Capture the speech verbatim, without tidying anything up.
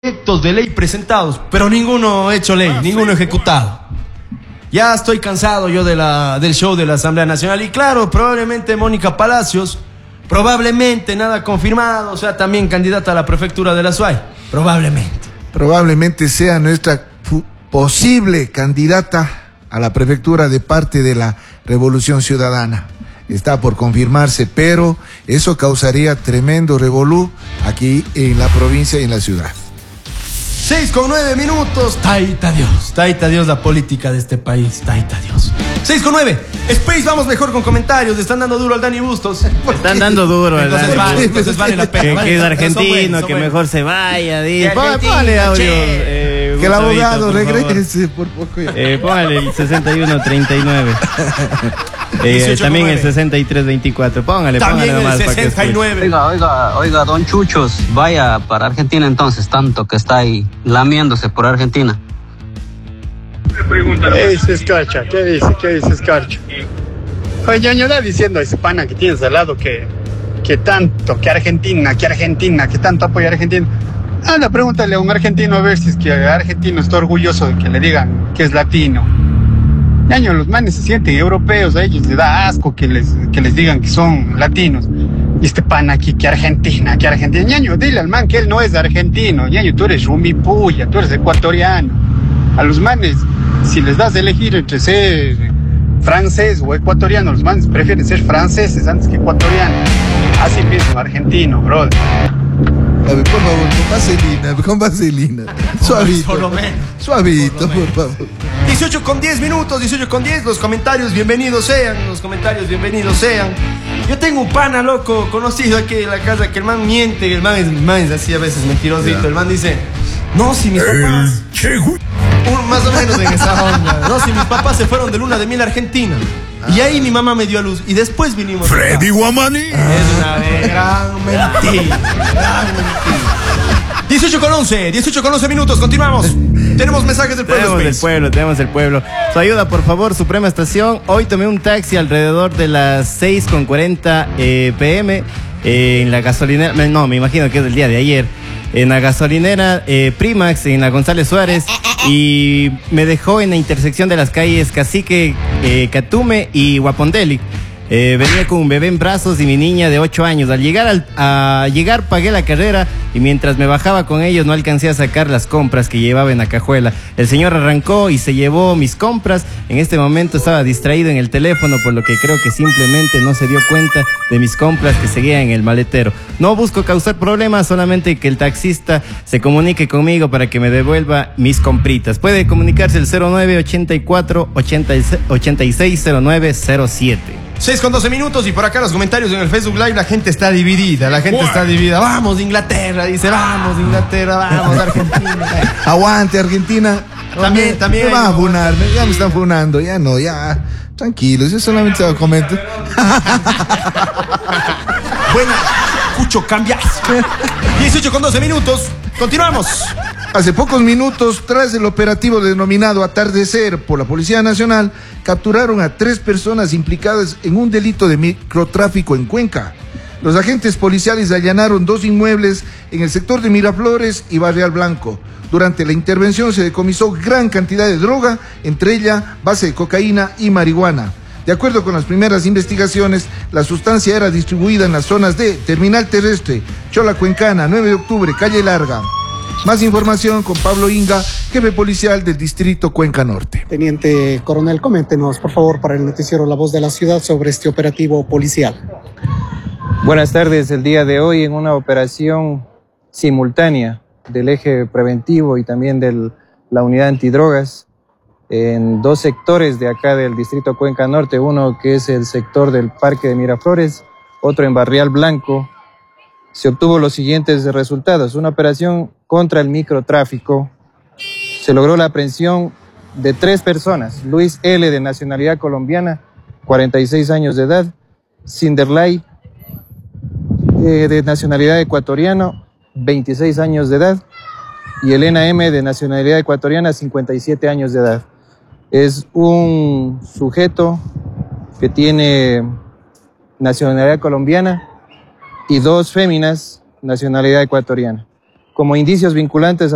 proyectos de ley presentados, pero ninguno hecho ley, ah, ninguno sí, ejecutado. Ya estoy cansado yo de la, del show de la Asamblea Nacional. Y claro, probablemente Mónica Palacios, probablemente nada confirmado, sea también candidata a la prefectura de la S U A Y. Probablemente. Probablemente sea nuestra posible candidata a la prefectura de parte de la Revolución Ciudadana. Está por confirmarse, pero eso causaría tremendo revolú aquí en la provincia y en la ciudad. seis con nueve minutos. Taita Dios, taita Dios la política de este país, taita Dios. seis con nueve. Space, vamos mejor con comentarios. Le están dando duro al Dani Bustos. Le están dando duro al Dani. Entonces vale, entonces vale la pena. Que, vale, que es argentino, buenos, que buenos. mejor se vaya. Póngale audio. Eh, que el abogado por regrese por poco. Eh, póngale el sesenta y uno treinta y nueve. Eh, también el sesenta y tres veinticuatro. Póngale, también póngale nomás el sesenta y nueve. Oiga, oiga, oiga, don Chuchos, vaya para Argentina entonces, tanto que está ahí lamiéndose por Argentina. ¿Qué dice Escarcha? ¿Qué dice? ¿Qué dice Escarcha? Oye, ñaño, da diciendo a ese pana que tienes al lado que, que tanto, que Argentina, que Argentina, que tanto apoya a Argentina. Anda, pregúntale a un argentino a ver si es que el argentino está orgulloso de que le digan que es latino. Ñaño, los manes se sienten europeos, a ellos les da asco que les, que les digan que son latinos. Y este pana aquí, que Argentina, que Argentina. Ñaño, dile al man que él no es argentino. Ñaño, tú eres rumipuya, tú eres ecuatoriano. A los manes, si les das de elegir entre ser francés o ecuatoriano, los manes prefieren ser franceses antes que ecuatorianos. Así mismo, argentino, brother. A ver, por favor, con vaselina, con vaselina. Suavito. Por lo menos. Suavito, por, lo por favor. dieciocho con diez minutos, dieciocho con diez. Los comentarios, bienvenidos sean. Los comentarios, bienvenidos sean. Yo tengo un pana loco conocido aquí en la casa que el man miente. El man es, el man es así a veces mentirosito. Yeah. El man dice: no, si mis papás. Un, más o menos en esa onda. No, si mis papás se fueron de luna de miel a Argentina. Y ahí mi mamá me dio a luz. Y después vinimos. Freddy Guamani. Es una gran mentira. Gran mentira. dieciocho con once. dieciocho con once minutos. Continuamos. Tenemos mensajes del pueblo. Tenemos el pueblo, tenemos el pueblo. Su ayuda, por favor, Suprema Estación. Hoy tomé un taxi alrededor de las seis con cuarenta eh, pm eh, en la gasolinera. No, me imagino que es del día de ayer. En la gasolinera eh, Primax, en la González Suárez, y me dejó en la intersección de las calles Cacique, eh, Catume y Guapondeli. Eh, venía con un bebé en brazos y mi niña de ocho años. Al llegar, al, a llegar pagué la carrera y mientras me bajaba con ellos no alcancé a sacar las compras que llevaba en la cajuela. El señor arrancó y se llevó mis compras. En este momento estaba distraído en el teléfono, por lo que creo que simplemente no se dio cuenta de mis compras que seguían en el maletero. No busco causar problemas, solamente que el taxista se comunique conmigo para que me devuelva mis compritas. Puede comunicarse el cero nueve ochenta y cuatro ochenta y seis cero nueve cero siete. seis con doce minutos y por acá los comentarios en el Facebook Live, la gente está dividida, la gente Bueno. está dividida. Vamos Inglaterra, dice, vamos Inglaterra, vamos Argentina. Aguante, Argentina. También, también. Me van a funar, ya me están funando, ya no, ya. Tranquilos, yo solamente se lo comento. Buena, Cucho, cambias. dieciocho con doce minutos, continuamos. Hace pocos minutos, tras el operativo denominado Atardecer por la Policía Nacional, capturaron a tres personas implicadas en un delito de microtráfico en Cuenca. Los agentes policiales allanaron dos inmuebles en el sector de Miraflores y Barrial Blanco. Durante la intervención se decomisó gran cantidad de droga, entre ella base de cocaína y marihuana. De acuerdo con las primeras investigaciones, la sustancia era distribuida en las zonas de Terminal Terrestre, Chola Cuencana, nueve de octubre, Calle Larga. Más información con Pablo Inga, jefe policial del distrito Cuenca Norte. Teniente Coronel, coméntenos, por favor, para el noticiero La Voz de la Ciudad sobre este operativo policial. Buenas tardes. El día de hoy, en una operación simultánea del eje preventivo y también de la unidad antidrogas, en dos sectores de acá del distrito Cuenca Norte, uno que es el sector del Parque de Miraflores, otro en Barrial Blanco, se obtuvo los siguientes resultados. Una operación contra el microtráfico. Se logró la aprehensión de tres personas. Luis L., de nacionalidad colombiana, cuarenta y seis años de edad. Cinderlay, eh, de nacionalidad ecuatoriana, veintiséis años de edad. Y Elena M., de nacionalidad ecuatoriana, cincuenta y siete años de edad. Es un sujeto que tiene nacionalidad colombiana y dos féminas, nacionalidad ecuatoriana. Como indicios vinculantes